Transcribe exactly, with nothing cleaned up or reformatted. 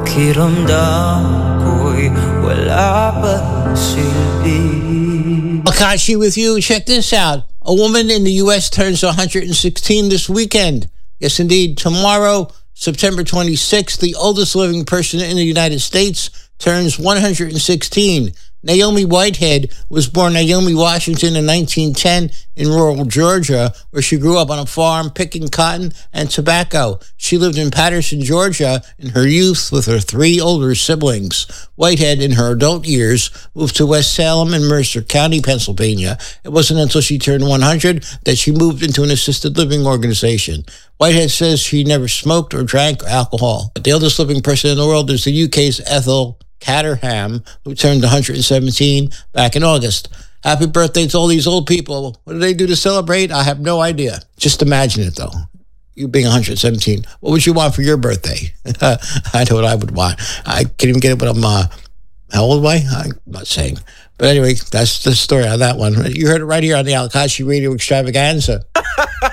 pakiramdam ko'y wala pa silbi. Akashi with you. Check this out. A woman in the U S turns one hundred sixteen this weekend. Yes, indeed. Tomorrow, September twenty-sixth, the oldest living person in the United States turns one hundred sixteen. Naomi Whitehead was born Naomi Washington in nineteen ten in rural Georgia, where she grew up on a farm picking cotton and tobacco. She lived in Patterson, Georgia in her youth with her three older siblings. Whitehead, in her adult years, moved to West Salem in Mercer County, Pennsylvania. It wasn't until she turned one hundred that she moved into an assisted living organization. Whitehead says she never smoked or drank alcohol. The oldest living person in the world is the U K's Ethel Caterham, who turned one hundred seventeen back in August. Happy birthday to all these old people. What do they do to celebrate? I have no idea. Just imagine it, though. You being one hundred seventeen. What would you want for your birthday? I know what I would want. I can't even get it when I'm, uh, how old am I? I'm not saying. But anyway, that's the story on that one. You heard it right here on the Al Akashi Radio Extravaganza.